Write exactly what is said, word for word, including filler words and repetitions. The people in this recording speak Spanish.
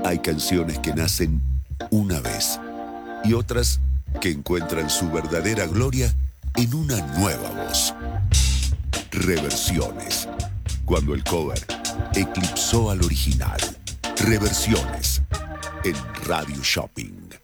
Hay canciones que nacen una vez y otras que encuentran su verdadera gloria en una nueva voz. Reversiones. Cuando el cover eclipsó al original. Reversiones en Radio Shopping.